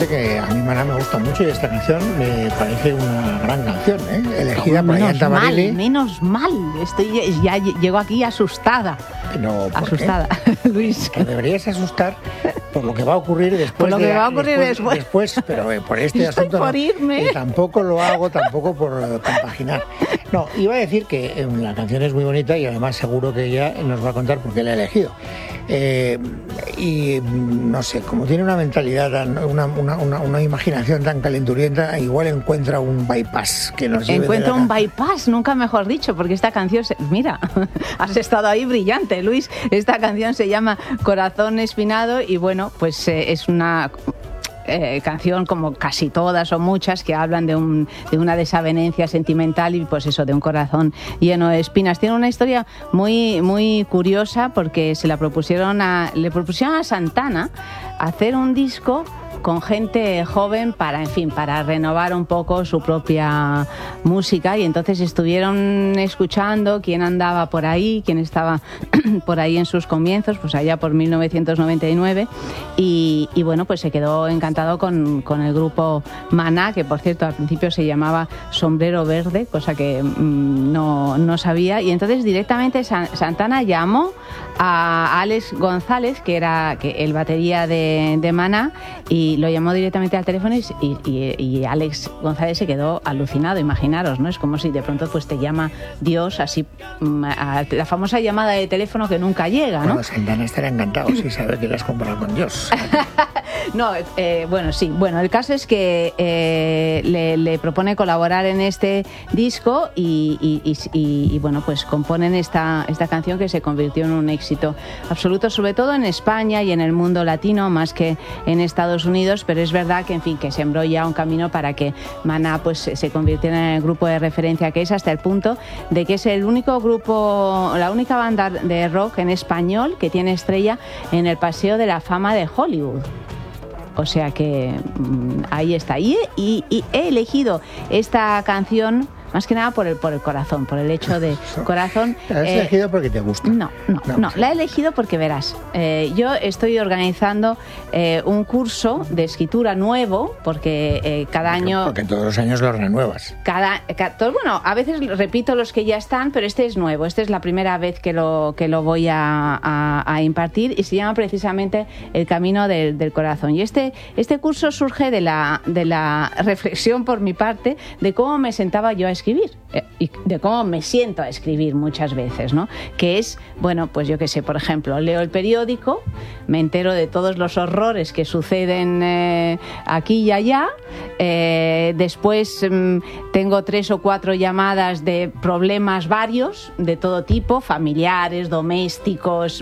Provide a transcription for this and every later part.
decirte que a mí Maná me gusta mucho y esta canción me parece una gran canción, elegida por Ayanta Barili. Menos mal, ya llego aquí asustada. No, asustada, Luis. Te deberías asustar por lo que va a ocurrir después. Por lo que va a ocurrir después, pero por este asunto por irme. Tampoco lo hago, tampoco por compaginar. No, iba a decir que la canción es muy bonita y además seguro que ella nos va a contar por qué la ha elegido. Y no sé, como tiene una mentalidad, una imaginación tan calenturienta, igual encuentra un bypass que nos lleve. Encuentra un bypass, nunca mejor dicho, porque esta canción, mira, has estado ahí brillante, Luis. Esta canción se llama Corazón Espinado y bueno, pues es una canción como casi todas o muchas que hablan de una desavenencia sentimental y pues eso, de un corazón lleno de espinas. Tiene una historia muy, muy curiosa porque le propusieron a Santana hacer un disco con gente joven para renovar un poco su propia música, y entonces estuvieron escuchando quién andaba por ahí, quién estaba por ahí en sus comienzos, pues allá por 1999, y bueno, pues se quedó encantado con el grupo Maná, que por cierto al principio se llamaba Sombrero Verde, cosa que no sabía, y entonces directamente Santana llamó a Alex González, que era el batería de Maná, y lo llamó directamente al teléfono y Alex González se quedó alucinado, imaginaros, ¿no? Es como si de pronto pues te llama Dios, así, a la famosa llamada de teléfono que nunca llega, ¿no? Bueno, Santana estará encantado si sabe que le has comparado con Dios. No, bueno, sí. Bueno, el caso es que le propone colaborar en este disco y bueno, pues componen esta canción que se convirtió en un éxito absoluto, sobre todo en España y en el mundo latino, más que en Estados Unidos, pero es verdad que, en fin, que sembró ya un camino para que Maná pues se convirtiera en el grupo de referencia que es, hasta el punto de que es el único grupo, la única banda de rock en español que tiene estrella en el Paseo de la Fama de Hollywood. O sea que ahí está. Y he elegido esta canción más que nada por el corazón, por el hecho de corazón. ¿La has elegido porque te gusta? No, la he elegido porque verás, yo estoy organizando un curso de escritura nuevo, porque cada año... Porque todos los años lo renuevas. Bueno, a veces repito los que ya están, pero este es nuevo, esta es la primera vez que lo voy a impartir, y se llama precisamente El Camino del Corazón. Y este curso surge de la reflexión por mi parte de cómo me sentaba yo a escribir y de cómo me siento a escribir muchas veces, ¿no? Que es, bueno, pues yo qué sé, por ejemplo, leo el periódico, me entero de todos los horrores que suceden aquí y allá, después tengo 3 o 4 llamadas de problemas varios, de todo tipo, familiares, domésticos,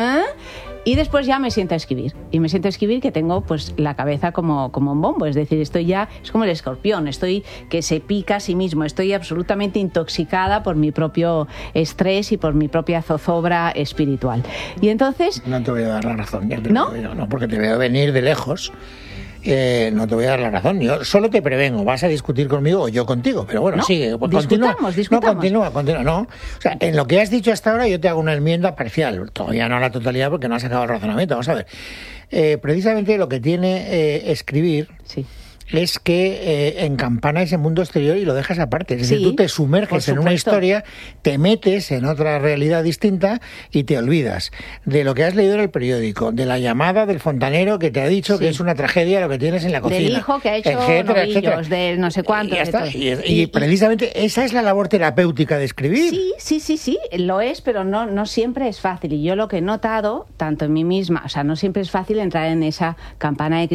y después ya me siento a escribir. Y me siento a escribir que tengo pues la cabeza como un bombo. Es decir, estoy ya, es como el escorpión, estoy que se pica a sí mismo. Estoy absolutamente intoxicada por mi propio estrés y por mi propia zozobra espiritual. Y entonces... No te voy a dar la razón. Ya te ¿No? No, porque te veo venir de lejos. No te voy a dar la razón. Yo solo te prevengo. Vas a discutir conmigo o yo contigo. Pero bueno, no, sigue. Discutamos. No, continúa. No. O sea, en lo que has dicho hasta ahora yo te hago una enmienda parcial. Todavía no a la totalidad porque no has acabado el razonamiento. Vamos a ver. Precisamente lo que tiene escribir... Sí. Es que encampana ese mundo exterior y lo dejas aparte. Es decir, tú te sumerges en una historia, te metes en otra realidad distinta y te olvidas de lo que has leído en el periódico, de la llamada del fontanero que te ha dicho que es una tragedia lo que tienes en la cocina. Del hijo que ha hecho novillos, de no sé cuánto. Y precisamente esa es la labor terapéutica de escribir. Sí, lo es, pero no siempre es fácil. Y yo lo que he notado, tanto en mí misma, o sea, no siempre es fácil entrar en esa campana de